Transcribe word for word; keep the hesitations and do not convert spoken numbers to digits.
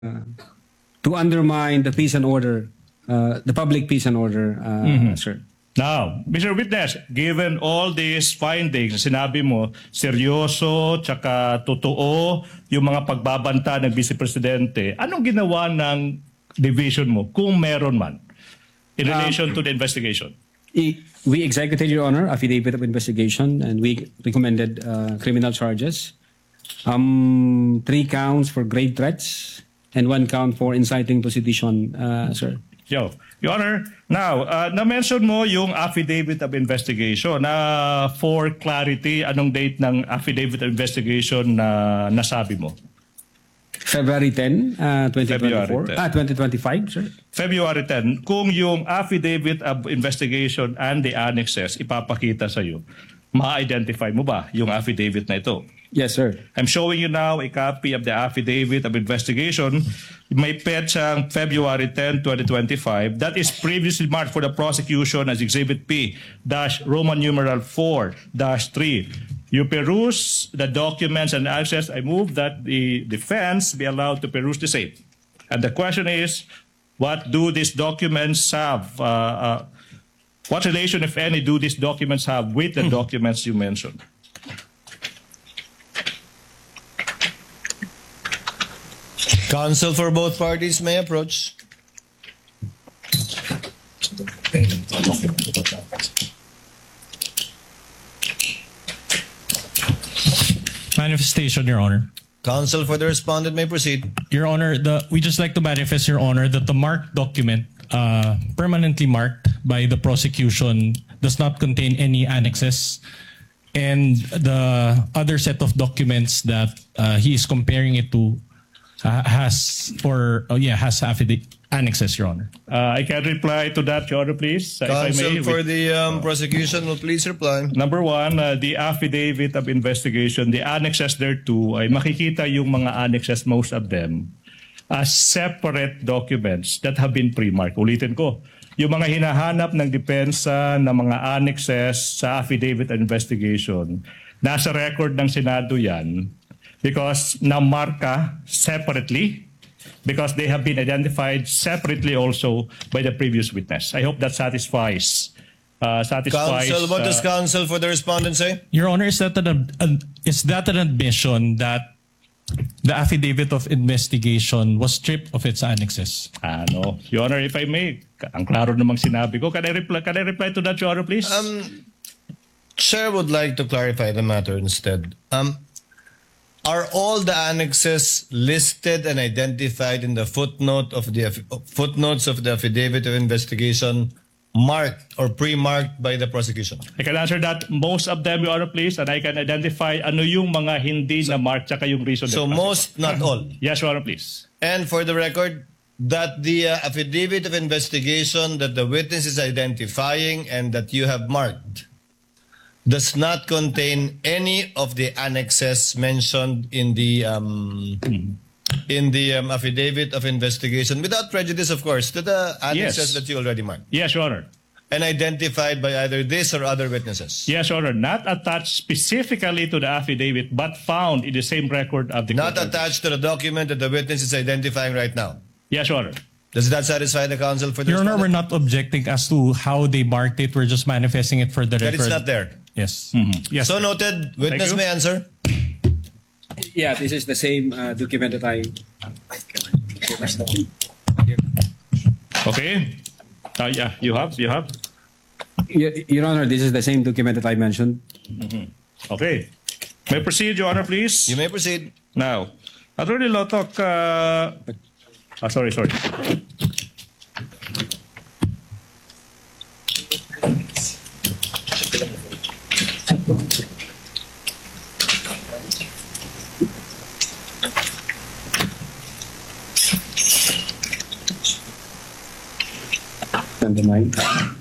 to undermine the peace and order, uh, the public peace and order, uh, mm-hmm. sir. Now, Mister Witness, given all these findings, sinabi mo, seryoso, tsaka totoo, yung mga pagbabanta ng Vice Presidente, anong ginawa ng division mo, kung meron man, in relation um, to the investigation? We executed, Your Honor, affidavit of investigation, and we recommended uh, criminal charges. Um, three counts for grave threats, and one count for inciting to sedition, uh, sir. Yo, Your Honor, now, uh, na-mention mo yung affidavit of investigation. Na for clarity, anong date ng affidavit of investigation na nasabi mo? February tenth, uh, twenty twenty-four. February tenth. Ah, twenty twenty-five, sir. February tenth. Kung yung affidavit of investigation and the annexes ipapakita sa iyo, ma-identify mo ba yung affidavit na ito? Yes, sir. I'm showing you now a copy of the affidavit of investigation. May petsang February tenth, twenty twenty-five. That is previously marked for the prosecution as Exhibit P dash Roman numeral four dash three. You peruse the documents and access. I move that the defense be allowed to peruse the same. And the question is, what do these documents have? Uh, uh, what relation, if any, do these documents have with the documents you mentioned? Counsel for both parties may approach. Manifestation, Your Honor. Counsel for the respondent may proceed. Your Honor, the, we just like to manifest, Your Honor, that the marked document, uh, permanently marked by the prosecution, does not contain any annexes. And the other set of documents that uh, he is comparing it to uh, has, or oh yeah, has affidavit annexes, Your Honor. Uh, I can reply to that, Your Honor, please. If I Counsel may, for with- the um, prosecution will please reply. Number one, uh, the affidavit of investigation, the annexes thereto, ay makikita yung mga annexes, most of them, as separate documents that have been pre-marked. Ulitin ko, yung mga hinahanap ng depensa ng mga annexes sa affidavit of investigation, nasa record ng Senado yan because na-marka separately, because they have been identified separately also by the previous witness. I hope that satisfies. Uh, satisfies. Counsel, what does uh, counsel for the respondent say? Your Honor, is that an, an is that an admission that the affidavit of investigation was stripped of its annexes? Ano, Your Honor, if I may, ang klaro namang sinabi ko. Can I reply, can I reply to that, Your Honor, please? Um, Chair would like to clarify the matter instead. Um, are all the annexes listed and identified in the footnote of the aff- footnotes of the affidavit of investigation marked or pre-marked by the prosecution? I can answer that. Most of them, Your Honor, please, and I can identify ano yung mga hindi na mark tsaka yung reason. So that- most, not all. Yes, Your Honor, please. And for the record, that the uh, affidavit of investigation that the witness is identifying and that you have marked does not contain any of the annexes mentioned in the um, in the um, affidavit of investigation, without prejudice, of course, to the annexes Yes. that you already marked Yes, Your Honor. and identified by either this or other witnesses. Yes, Your Honor. Not attached specifically to the affidavit, but found in the same record of the Not court. attached to the document that the witness is identifying right now. Yes, Your Honor. Does that satisfy the counsel for the Your Honor, we're respondent? not objecting as to how they marked it. We're just manifesting it for the That record. it's not there. Yes. Yes. So noted. Witness you. may answer. Yeah, this is the same uh, document that I. Okay. Uh, yeah, you have, you have. Your, Your Honor, this is the same document that I mentioned. Okay. May proceed, Your Honor, please. You may proceed. Now, Attorney Lotok, uh, ah, sorry, sorry. twenty-nine.